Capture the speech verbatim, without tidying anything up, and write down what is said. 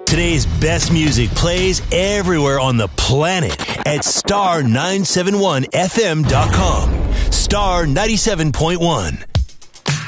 Today's best music plays everywhere on the planet at star nine seven one F M dot com. Star ninety-seven point one.